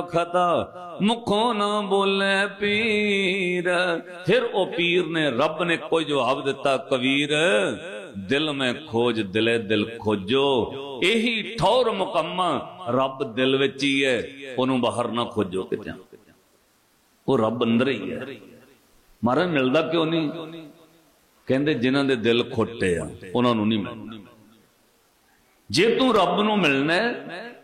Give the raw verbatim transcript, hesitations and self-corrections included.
खता मुखों ना बोले पीर। फिर ओ पीर ने रब ने कोई जवाब दिता, कबीर दिल में खोज दिले दिल खोजो। यही ठौर मुकम्मा रब दिल विच ही है, ओनू बाहर ना खोजो किते, वो रब अंदर ही है। महाराज मिलदा क्यों नहीं? कहंदे जिन्हां दे दिल खोटे आ उन्हां नूं नहीं मिलना। जे तू रब नूं मिलना है